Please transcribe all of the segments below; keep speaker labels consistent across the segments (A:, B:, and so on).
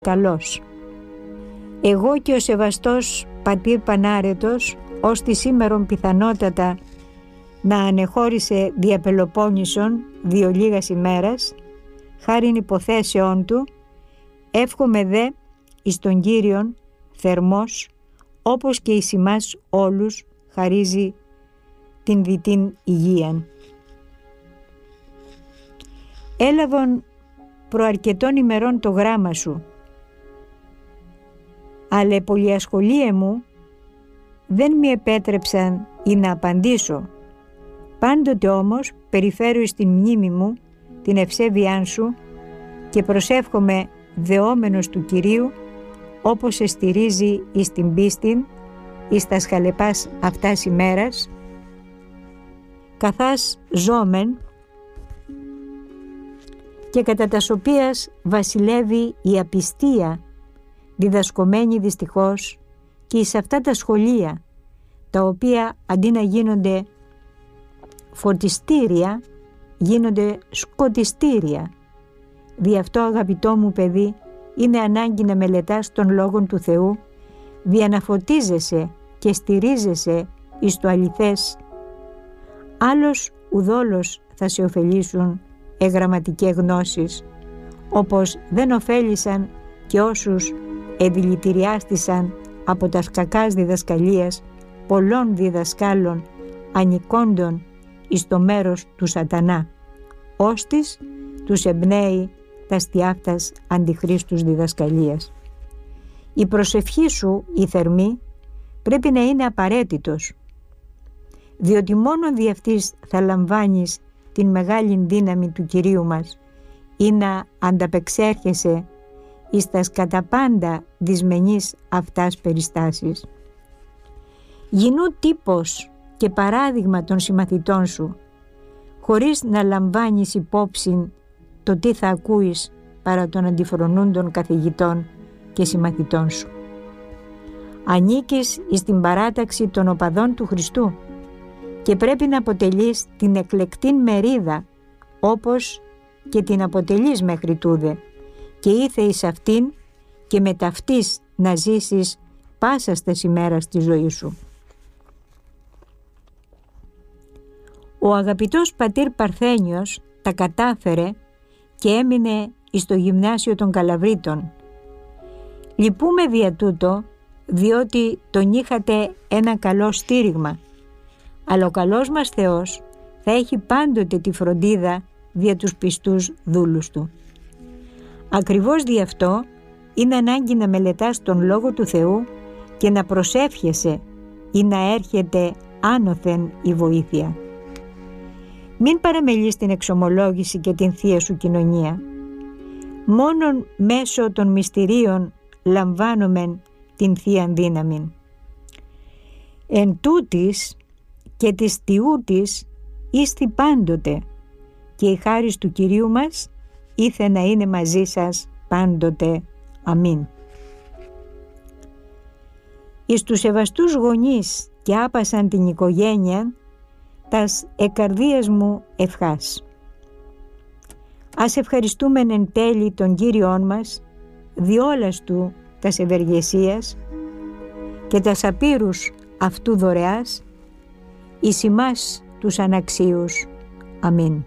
A: καλός. Εγώ και ο σεβαστός πατήρ Πανάρετος, ως τη σήμερον πιθανότατα να ανεχώρησε δια Πελοπόννησον διο λίγας ημέρας, χάριν υποθέσεών του, εύχομαι δε εις τον Κύριον θερμός, όπως και εις ημάς όλους χαρίζει την διτήν υγείαν. Έλαβον προαρκετών ημερών το γράμμα σου, αλλά πολυασχολίε μου δεν μη επέτρεψαν ή να απαντήσω. Πάντοτε όμως περιφέρω στην μνήμη μου την ευσέβειάν σου και προσεύχομαι δεόμενος του Κυρίου, όπως εστηρίζει εις την πίστην εις τα σχαλεπάς αυτάς ημέρας, καθάς ζώμεν και κατά τας οποίας βασιλεύει η απιστία, διδασκομένη δυστυχώς και εις αυτά τα σχολεία, τα οποία αντί να γίνονται φωτιστήρια, γίνονται σκοτιστήρια. Δι' αυτό, αγαπητό μου παιδί, είναι ανάγκη να μελετάς τον Λόγον του Θεού, δια να φωτίζεσαι και στηρίζεσαι εις το αληθές. Άλλος ουδόλως θα σε ωφελήσουν γραμματικέ γνώσεις, όπως δεν ωφέλησαν και όσους εδηλητηριάστησαν από τα κακάς διδασκαλίας πολλών διδασκάλων ανηκόντων εις το μέρος του σατανά, ώστις τους εμπνέει τα στιάφτας αντιχρίστους διδασκαλίας. Η προσευχή σου, η θερμή, πρέπει να είναι απαραίτητος, διότι μόνο δι' αυτής θα λαμβάνεις την μεγάλη δύναμη του Κυρίου μας ή να ανταπεξέρχεσαι εις τας κατά πάντα δυσμενείς αυτάς περιστάσεις. Γινού τύπος και παράδειγμα των συμμαθητών σου, χωρίς να λαμβάνεις υπόψη το τι θα ακούεις παρά των αντιφρονούντων καθηγητών και συμμαθητών σου. Ανήκεις εις την παράταξη των οπαδών του Χριστού και πρέπει να αποτελείς την εκλεκτήν μερίδα, όπως και την αποτελείς μέχρι τούδε, και ήθε εις αυτήν και με ταυτής να ζήσεις πάσα στες ημέρας της ζωής σου. Ο αγαπητός πατήρ Παρθένιος τα κατάφερε και έμεινε εις το γυμνάσιο των Καλαβρίτων. Λυπούμε δια τούτο, διότι τον είχατε ένα καλό στήριγμα, αλλά ο καλός μας Θεός θα έχει πάντοτε τη φροντίδα δια τους πιστούς δούλους του. Ακριβώς δι' αυτό είναι ανάγκη να μελετάς τον Λόγο του Θεού και να προσεύχεσαι ή να έρχεται άνωθεν η βοήθεια. Μην παραμελείς την εξομολόγηση και την θεία σου κοινωνία. Μόνον μέσω των μυστηρίων λαμβάνομεν την θείαν δύναμη. Εν τούτης και της τιούτης ήστι πάντοτε, και η χάρις του Κυρίου μας ήθε να είναι μαζί σας πάντοτε. Αμήν. Εις τους σεβαστούς γονείς και άπασαν την οικογένεια, τας εκαρδίας μου ευχάς. Ας ευχαριστούμεν εν τέλει τον Κύριον μας, διόλας του τας ευεργεσίας και τας απείρους αυτού δωρεάς, εις ημάς τους αναξίους. Αμήν.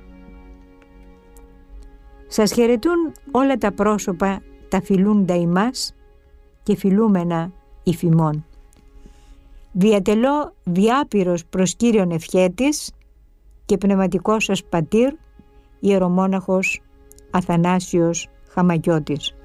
A: Σας χαιρετούν όλα τα πρόσωπα τα φιλούντα ημάς και φιλούμενα υφημών. Διατελώ διάπειρος προς Κύριον ευχέτης και πνευματικός σας πατήρ, ιερομόναχος Αθανάσιος Χαμαγιώτης.